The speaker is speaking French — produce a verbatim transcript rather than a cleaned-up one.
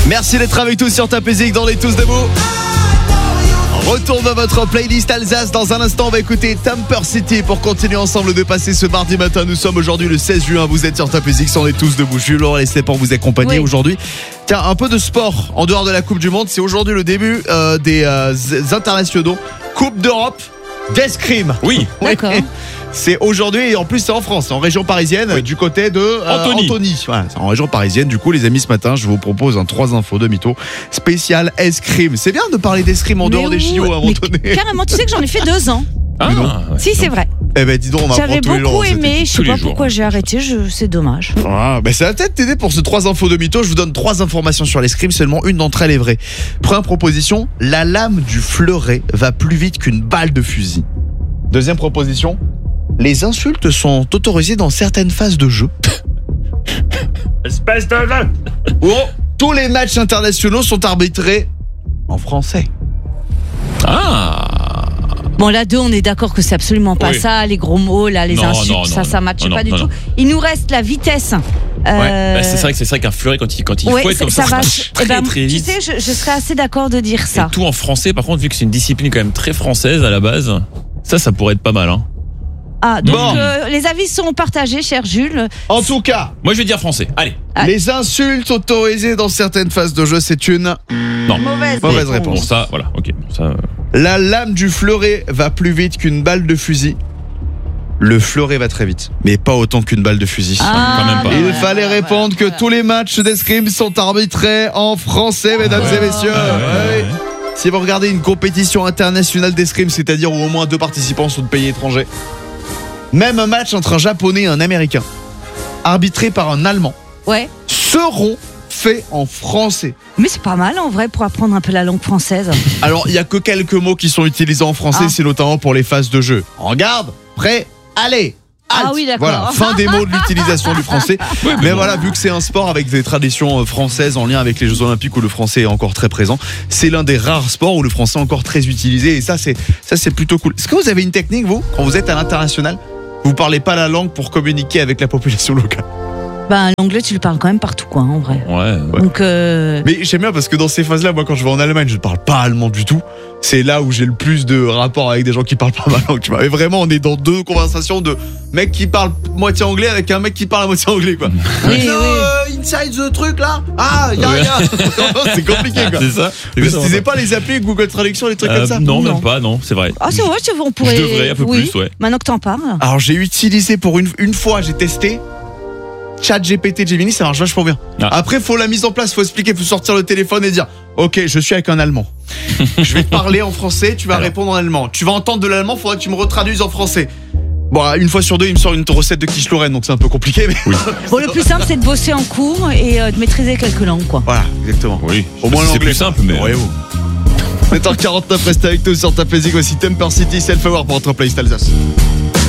Merci d'être avec nous sur Top Music dans les Tous Debout. Retourne dans votre playlist Alsace. Dans un instant, on va écouter Temper City pour continuer ensemble de passer ce mardi matin. Nous sommes aujourd'hui le seize juin. Vous êtes sur Top Music, on est tous debout. Je suis Laurent Lesté pour vous accompagner oui. aujourd'hui. Tiens, un peu de sport en dehors de la Coupe du Monde. C'est aujourd'hui le début euh, des euh, internationaux. Coupe d'Europe d'escrime. Oui, d'accord. C'est aujourd'hui et en plus c'est en France, en région parisienne, oui. du côté de euh, Anthony. Anthony. Voilà, c'est en région parisienne. Du coup, les amis, ce matin, je vous propose un trois infos de mytho spécial escrime. C'est bien de parler d'escrime en mais dehors où, des J O à un moment donné. Carrément, tu sais que j'en ai fait deux ans. Ah, ouais. Si, c'est vrai. Eh ben, dis donc, on m'apprend J'avais tous les beaucoup jours, aimé. Je sais tous les pas jours. pourquoi j'ai arrêté. Je... C'est dommage. Ah, ben ça va peut-être t'aider pour ce trois infos de mytho. Je vous donne trois informations sur l'escrime. Seulement une d'entre elles est vraie. Première proposition, la lame du fleuret va plus vite qu'une balle de fusil. Deuxième proposition, les insultes sont autorisées dans certaines phases de jeu. Espèce de... Oh, tous les matchs internationaux sont arbitrés en français. Ah. Bon, là, deux, on est d'accord que c'est absolument pas Oui. ça. Les gros mots, là, les Non, insultes, non, ça, non, ça matche non, pas non, du non, tout. non. Il nous reste la vitesse. Ouais. Euh... Bah, c'est vrai que c'est vrai qu'un fleuret quand il quand il ouais, fouette comme ça, ça va. ça très Eh ben, très tu vite. sais, je, je serais assez d'accord de dire ça. Et tout en français, par contre, vu que c'est une discipline quand même très française à la base, ça, ça pourrait être pas mal. Hein. Ah, donc Bon. euh, les avis sont partagés, cher Jules. En tout cas, Moi, je vais dire français. Allez. Ah. les insultes autorisées dans certaines phases de jeu, c'est une Non. Mauvaise, Mauvaise Bon, réponse. ça, voilà. Ok. Bon, ça. euh, La lame du fleuret va plus vite qu'une balle de fusil. Le fleuret va très vite, mais pas autant qu'une balle de fusil. Ah, quand même pas. ben Il voilà, fallait voilà, répondre voilà. que tous les matchs d'escrime sont arbitrés en français, mesdames Ouais. et messieurs. Ah, ouais, Ouais. ouais. Si vous regardez une compétition internationale d'escrime, c'est-à-dire où au moins deux participants sont de pays étrangers, même un match entre un Japonais et un Américain, arbitré par un Allemand, Ouais. seront faits en français. Mais c'est pas mal en vrai pour apprendre un peu la langue française. Alors, il n'y a que quelques mots qui sont utilisés en français, Ah. c'est notamment pour les phases de jeu. En garde, prêt, allez. Ah halte. oui, d'accord. Voilà, fin des mots de l'utilisation du français. Oui, Mais bon. voilà, vu que c'est un sport avec des traditions françaises en lien avec les Jeux Olympiques où le français est encore très présent, c'est l'un des rares sports où le français est encore très utilisé. Et ça, c'est ça, c'est plutôt cool. Est-ce que vous avez une technique, vous, quand vous êtes à l'international, vous parlez pas la langue pour communiquer avec la population locale? Ben, l'anglais, tu le parles quand même partout, quoi, en vrai. Ouais. Donc, euh... Mais j'aime bien parce que dans ces phases-là, moi, quand je vais en Allemagne, je ne parle pas allemand du tout. C'est là où j'ai le plus de rapport avec des gens qui parlent pas ma langue, tu vois. Et vraiment, on est dans deux conversations de mecs qui parlent moitié anglais avec un mec qui parle à moitié anglais, quoi. Oui, Non, oui. euh, inside the truc là. Ah, y'a Ouais. rien. C'est compliqué, quoi. C'est ça. Vous n'utilisez pas les applis Google Traduction, les trucs Euh, comme ça? Non, Non. même pas. Non, c'est vrai. Ah, c'est vrai, c'est vrai, on pourrait. Je devrais un peu oui. plus, ouais. Maintenant que t'en parles. Alors, j'ai utilisé pour une, une fois, j'ai testé. Chat G P T Gemini, ça marche vachement bien. Ah. Après, faut la mise en place, faut expliquer, faut sortir le téléphone et dire ok, je suis avec un Allemand. Je vais te parler en français, tu vas Alors. répondre en allemand. Tu vas entendre de l'allemand, faudra que tu me retraduises en français. Bon, une fois sur deux, il me sort une recette de quiche Lorraine, donc c'est un peu compliqué, mais Bon, le plus simple, c'est de bosser en cours et euh, de maîtriser quelques langues, quoi. voilà, exactement. Oui. Au moins c'est l'anglais. plus simple, mais. Voyez-vous. sept heures quarante-neuf, restez avec nous sur Top Music. Voici Temper City, Self Aware pour votre playlist Alsace.